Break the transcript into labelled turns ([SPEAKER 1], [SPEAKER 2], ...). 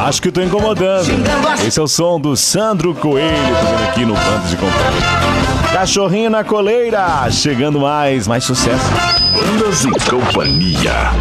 [SPEAKER 1] Acho que tô incomodando. Esse é o som do Sandro Coelho, tô vendo aqui no Bandas de Companhia. Cachorrinho na Coleira, chegando mais sucesso.
[SPEAKER 2] Bandas e Companhia.